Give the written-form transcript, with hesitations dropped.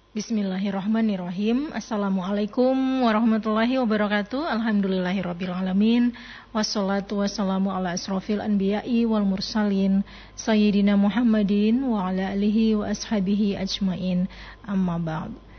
Bismillahirrahmanirrahim. Assalamualaikum warahmatullahi wabarakatuh. Alhamdulillahirabbil alamin. Wassalatu wassalamu ala asrofil anbiya'i wal mursalin sayyidina Muhammadin wa ala alihi wa ashabihi ajmain. Amma ba'd.